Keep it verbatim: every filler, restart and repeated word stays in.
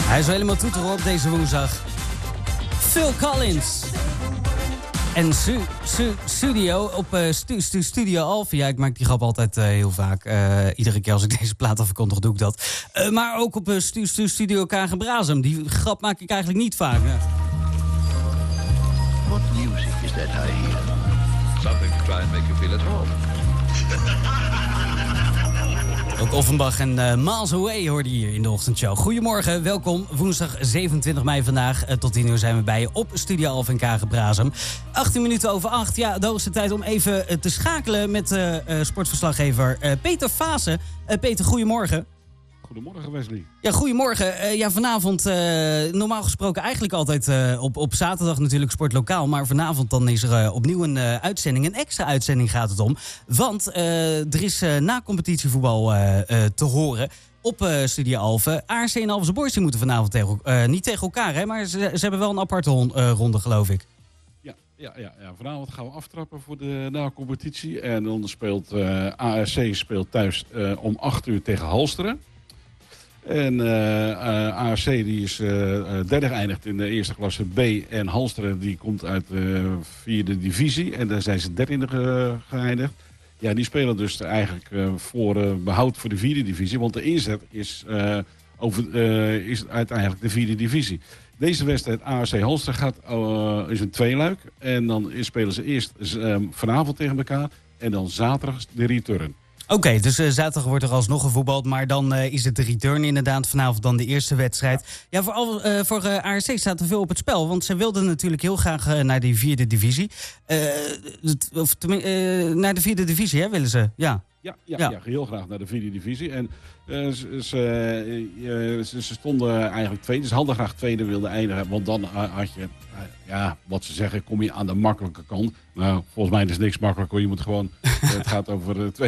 Hij is wel helemaal toeteren op deze woensdag. Phil Collins. En su, su, Studio op uh, stu, stu, Studio Alpha. Ja, ik maak die grap altijd uh, heel vaak. Uh, iedere keer als ik deze plaat afkondig, doe ik dat. Uh, maar ook op uh, stu, stu, Studio Kagenbrazem. Die grap maak ik eigenlijk niet vaak. Ja. What music is that I hear? Something to try and make you feel at home. Ook Offenbach en uh, Miles Away hoorde je hier in de ochtendshow. Goedemorgen, welkom. Woensdag zevenentwintig mei vandaag. Uh, tot tien uur zijn we bij je op Studio Alpha in Kagenbrazem. achttien minuten over acht. Ja, de hoogste tijd om even uh, te schakelen met uh, uh, sportverslaggever uh, Peter Vaassen. Uh, Peter, goedemorgen. Goedemorgen, Wesley. Ja, goedemorgen. Uh, ja, vanavond, uh, normaal gesproken eigenlijk altijd uh, op, op zaterdag natuurlijk sportlokaal. Maar vanavond dan is er uh, opnieuw een uh, uitzending. Een extra uitzending gaat het om. Want uh, er is uh, na competitievoetbal uh, uh, te horen op uh, Studio Alpha. A R C en Alphense Boys die moeten vanavond tegen, uh, niet tegen elkaar, hè, maar ze, ze hebben wel een aparte hon, uh, ronde, geloof ik. Ja, ja, ja, ja, vanavond gaan we aftrappen voor de na-competitie. En dan speelt uh, A R C speelt thuis uh, om acht uur tegen Halsteren. En uh, uh, A R C die is uh, derde geëindigd in de eerste klasse B. En Halsteren die komt uit de vierde divisie. En daar zijn ze dertiende ge geëindigd. Ja, die spelen dus eigenlijk uh, voor uh, behoud voor de vierde divisie. Want de inzet is, uh, over, uh, is uiteindelijk de vierde divisie. Deze wedstrijd A R C Halsteren gaat, uh, is een tweeluik. En dan is, spelen ze eerst uh, vanavond tegen elkaar. En dan zaterdag de return. Oké, okay, dus uh, zaterdag wordt er alsnog gevoetbald, maar dan uh, is het de return inderdaad vanavond dan de eerste wedstrijd. Ja, voor, al, uh, voor uh, A R C staat er veel op het spel, want ze wilden natuurlijk heel graag uh, naar die vierde divisie. Uh, of uh, naar de vierde divisie, hè, willen ze? Ja. Ja, ja, ja. ja, heel graag naar de vierde divisie. En uh, ze, ze, uh, ze, ze stonden eigenlijk tweede. Ze hadden graag tweede wilden eindigen. Want dan uh, had je, uh, ja, wat ze zeggen, kom je aan de makkelijke kant. Nou, volgens mij is niks makkelijker. Je moet gewoon, uh, het gaat over uh, twee.